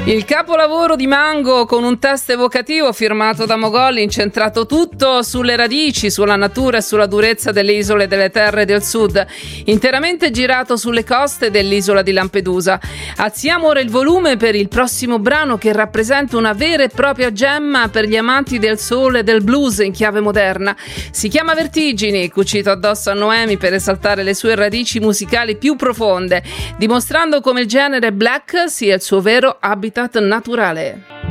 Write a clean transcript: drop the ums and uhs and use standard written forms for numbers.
Il capolavoro di Mango, con un testo evocativo firmato da Mogolli, incentrato tutto sulle radici, sulla natura e sulla durezza delle isole delle terre del sud, interamente girato sulle coste dell'isola di Lampedusa. Alziamo ora il volume per il prossimo brano, che rappresenta una vera e propria gemma per gli amanti del soul e del blues in chiave moderna. Si chiama Vertigini, cucito addosso a Noemi per esaltare le sue radici musicali più profonde, dimostrando come il genere black sia il suo vero habitat naturale.